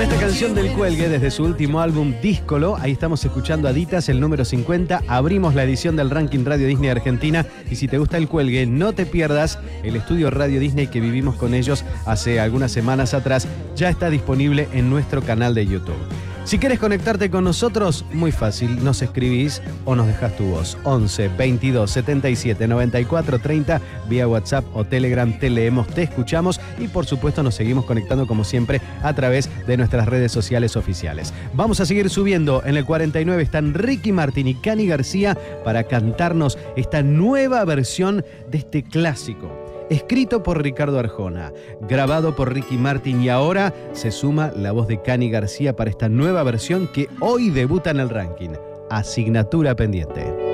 esta canción del Cuelgue desde su último álbum Díscolo. Ahí estamos escuchando Aditas, el número 50. Abrimos la edición del ranking Radio Disney Argentina. Y si te gusta el Cuelgue, no te pierdas el estudio Radio Disney que vivimos con ellos hace algunas semanas atrás. Ya está disponible en nuestro canal de YouTube. Si quieres conectarte con nosotros, muy fácil, nos escribís o nos dejas tu voz. 11 22 77 94 30 vía WhatsApp o Telegram, te leemos, te escuchamos y por supuesto nos seguimos conectando como siempre a través de nuestras redes sociales oficiales. Vamos a seguir subiendo. En el 49 están Ricky Martin y Cani García para cantarnos esta nueva versión de este clásico. Escrito por Ricardo Arjona, grabado por Ricky Martin y ahora se suma la voz de Cani García para esta nueva versión que hoy debuta en el ranking. Asignatura pendiente.